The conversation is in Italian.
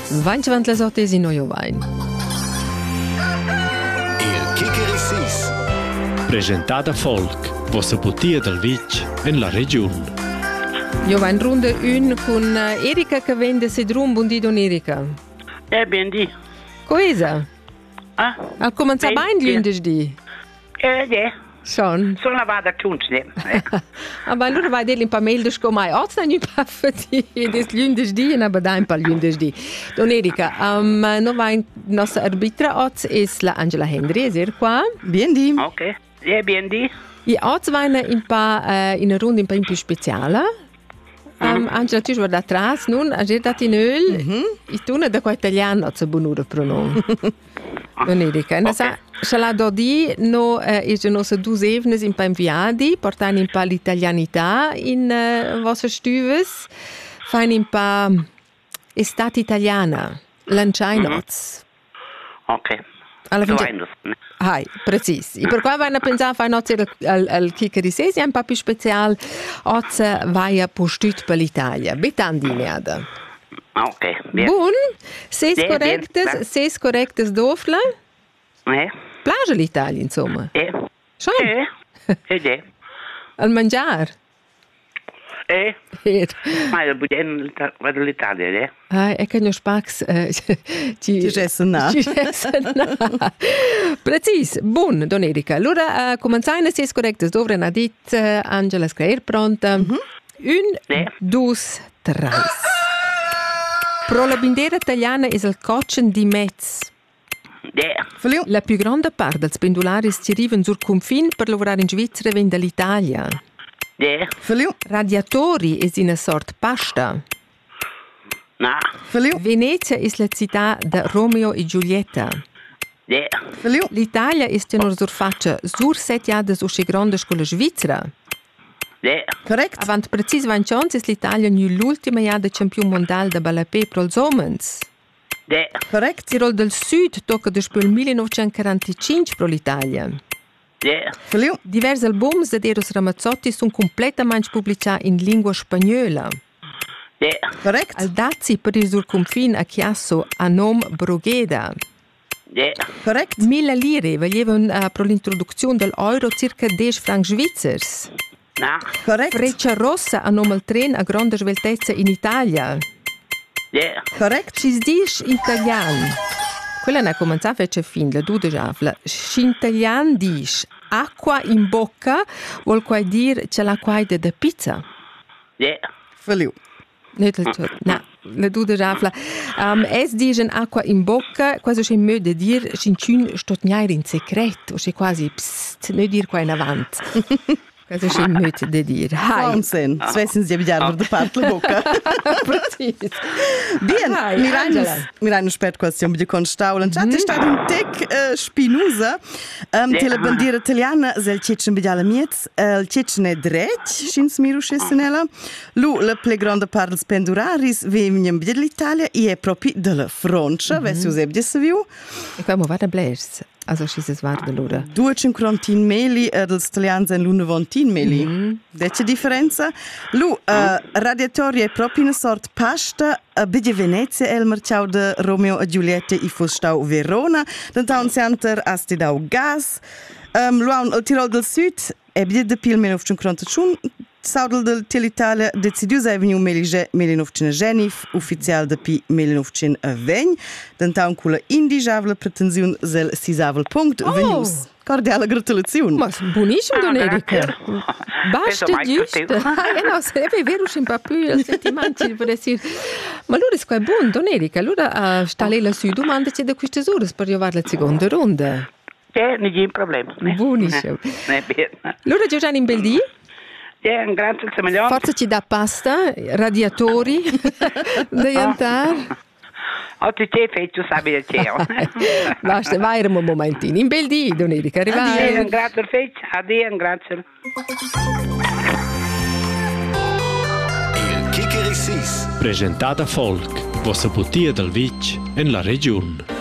Vainchevant les ottes in Noio Vain. Il Kikirissis. Presentada Folk, vossa putia del Vitg en la region. Io va in ronda un con Erika che vende sedrum. Buondì, don Erika. Ben di. Cosa? Al cominciare bene lunedì? Schon. Sono lavata tutte. Aber allora vai delle un po' meglio come oggi non è pas fatto des lunedì, aber da un po' lunedì. Don Erika, no va in nostra arbitra oggi è la Angela Henry, è qua. Bien di. Ok. Ben di. E oggi va in una ronda un po' più speciale. Angela, tu guarda atrás, non? Ha già dato in öl. E tu non da qua italiano, non c'è buon'ora pronom. Don Erika, se la do di, no, è già nostre due evnes in pa inviati, portando in pa l'italianità in vostre stuves, fanno in pa estate italiana, lanciainots. Ok. Alla fine. Hai, precis. E per cui vanno a pensare fai nozze al Kikirissis, è un po' più speciale, oggi vai a postut per l'Italia. Betandiniada. Ok. Bien. Buon, ses correctes dofla? Plagia l'Italia, insomma. Schon? Al mangiar? Ma il budget vado all'Italia, E che non spax Ci gessen na. Precis, buon, don Erika. Allora, cominciamo ses correctes dovre ha dit Angela Scraer pronta. Un, dus, tres. Pro la bandiera italiana è il cochen di mezz. La più grande parte dei pendolari ci arrivano sul confine per lavorare in Svizzera e dall'Italia. Radiatori è una sorta pasta. Venezia è la città di Romeo e Giulietta. L'Italia è una surfaccia sur 7 anni so grande come la Svizzera. Correct. Avant precis 20 anni è l'Italia l'ultima anno di campione mondiale di ballapé per gli uomini. Correct. Tirol del Sud tocca dopo il 1945 per l'Italia. Diversi album di Eros Ramazzotti sono completamente pubblicati in lingua spagnola. Correct. Al dazi per il confine a Chiasso a nome Brogheda. Correct. 1000 lire valevano per l'introduzione dell'euro circa 10 francs svizzers. Correct. Freccia rossa a nome il tren a grande sveltezza in Italia. Correct. Si dice in italiano. Quella ne ha cominciato a fare fin, la duda giafla. In italiano dice acqua in bocca, vuol qua dire c'è l'acqua da pizza. Feliu. No, la duda giafla. Es dice acqua in bocca, quasi c'è modo di dire, c'è stotniare in segreto, c'è quasi psst, non dire qua in avanti. Quasi c'è modo di dire. Wahnsinn. Svessen Sie abbiamo da parte la bocca. Precis. Bien, mi hanno spert questione di constaulen. Già è stato un tec spinosa. La bandiera italiana il cecen bidiala miez, il cecen è dret, schins miru scessenella. La più grande parte dei penduraris vengono dall'Italia e è proprio dalla Francia, se usate di saviu. E come va da blers? Also si svarda l'ora. 250 meli degli italiani e l'120 meli. C'è differenza? Radiatori è proprio una sorta pasta. Bide Venezia è il mercato di Romeo e Giulietta e Fustau Verona. Dann center asti dau gas. Il Tirol del Sud è bide de pil 1941. Saudel dell'Italia decidiu să veniu 1920, ufficial de pi 1920. Dann cu la indigeavla pretensiun zel sisavel punct venius. Cordiale gratulazione. Ma buonissimo, don Erika. Basta giusto. No, sarebbe vero un po' più il sentimento per dire. Ma allora è qua buono, don Erika. Allora sta lei la sua domanda c'è da queste ore per arrivare alla seconda ronda. Non c'è un problema. Buonissimo. Allora Giovanni in bel dì? Grazie, Samuel. Forza ci dà pasta, radiatori da jantare. Oggi c'è feccio sabile cielo. Basta, vai un momentino. In bel dì, don Erika, arrivare. Grazie, feccio. Addio, grazie. Il Kikirissis. Presentata Folk, vossa putia del Vitg en la region.